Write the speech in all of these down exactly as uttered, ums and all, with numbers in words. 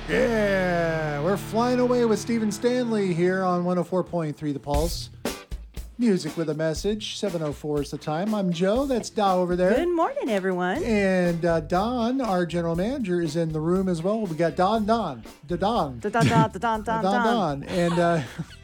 Yeah, we're flying away with Stephen Stanley here on one oh four point three The Pulse. Music with a message. seven oh four is the time. I'm Joe. That's Da over there. Good morning, everyone. And uh, Don, our general manager, is in the room as well. We got Don, Don, Da Don, Da Don, Don, Don, Don, Don, Don, and uh,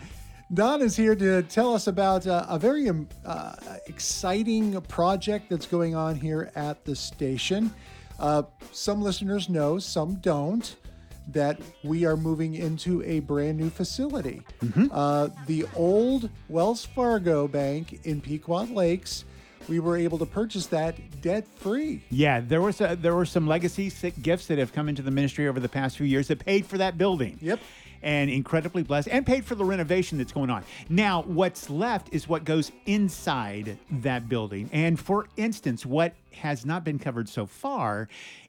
Don is here to tell us about uh, a very um, uh, exciting project that's going on here at the station. Uh, some listeners know, some don't, that we are moving into a brand new facility. Mm-hmm. Uh, the old Wells Fargo Bank in Pequot Lakes, we were able to purchase that debt-free. Yeah, there was a, there were some legacy gifts that have come into the ministry over the past few years that paid for that building. Yep. And incredibly blessed, and paid for the renovation that's going on. Now, what's left is what goes inside that building. And for instance, what has not been covered so far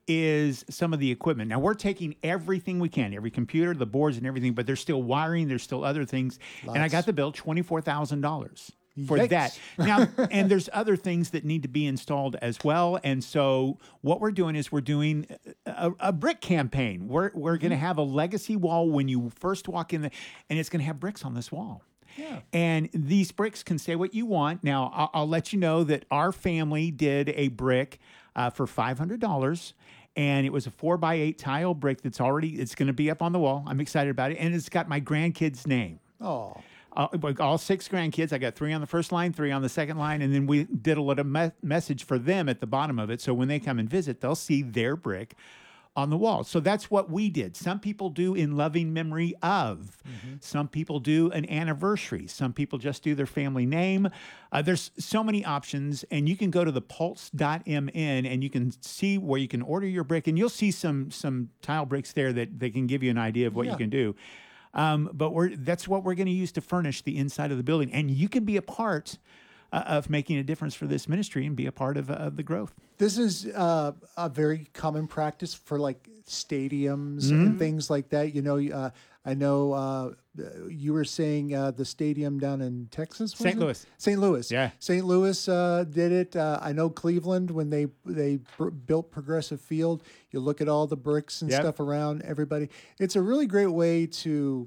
is some of the equipment. Now, we're taking everything we can, every computer, the boards and everything, but there's still wiring, there's still other things. Lots. And I got the bill, twenty-four thousand dollars. For Yikes. that. Now, and there's other things that need to be installed as well. And so what we're doing is we're doing a, a brick campaign. We're we're mm-hmm. going to have a legacy wall when you first walk in, the, and it's going to have bricks on this wall. Yeah. And these bricks can say what you want. Now, I'll, I'll let you know that our family did a brick uh, for five hundred dollars. And it was a four by eight tile brick that's already, it's going to be up on the wall. I'm excited about it. And it's got my grandkid's name. Oh. Uh, all six grandkids. I got three on the first line, three on the second line, and then we did a little me- message for them at the bottom of it. So when they come and visit, they'll see their brick on the wall. So that's what we did. Some people do in loving memory of. Mm-hmm. Some people do an anniversary. Some people just do their family name. Uh, there's so many options, and you can go to the pulse dot m n and you can see where you can order your brick, and you'll see some some tile bricks there that they can give you an idea of what yeah. you can do. Um, but we're that's what we're going to use to furnish the inside of the building. And you can be a part uh, of making a difference for this ministry and be a part of, uh, of the growth. This is uh, a very common practice for like stadiums mm-hmm. and things like that. You know, uh, I know uh, you were saying uh, the stadium down in Texas, Saint Louis. Saint Louis. Yeah. Saint Louis uh, did it. Uh, I know Cleveland, when they they br- built Progressive Field, you look at all the bricks and yep. stuff around everybody. It's a really great way to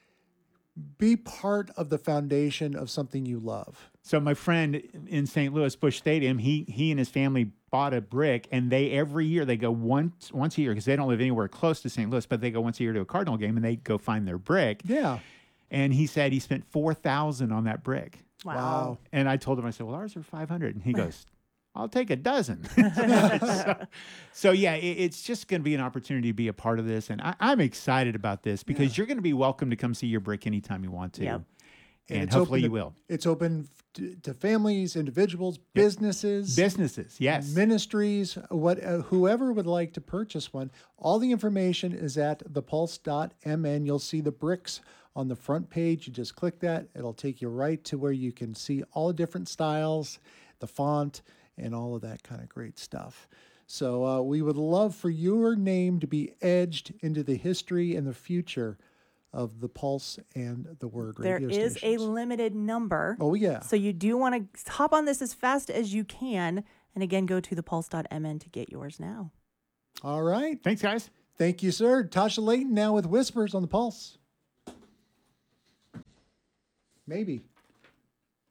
be part of the foundation of something you love. So my friend in Saint Louis, Busch Stadium, he he and his family bought a brick, and they every year they go once once a year because they don't live anywhere close to Saint Louis, but they go once a year to a Cardinal game and they go find their brick. Yeah. And he said he spent four thousand on that brick. Wow. wow. And I told him, I said, well, ours are five hundred. And he goes, I'll take a dozen. so, so, yeah, it, it's just going to be an opportunity to be a part of this. And I, I'm excited about this because yeah. you're going to be welcome to come see your brick anytime you want to. Yep. And, and it's hopefully open you to, will. It's open to, to families, individuals, yep. businesses. Businesses, yes. Ministries, what, uh, whoever would like to purchase one. All the information is at the pulse dot m n. You'll see the bricks on the front page. You just click that. It'll take you right to where you can see all the different styles, the font, and all of that kind of great stuff. So uh, we would love for your name to be edged into the history and the future of the Pulse and the Word there radio is stations. a limited number. Oh, yeah. So you do want to hop on this as fast as you can. And again, go to the pulse dot m n to get yours now. All right. Thanks, guys. Thank you, sir. Tasha Layton now with Whispers on the Pulse. Maybe.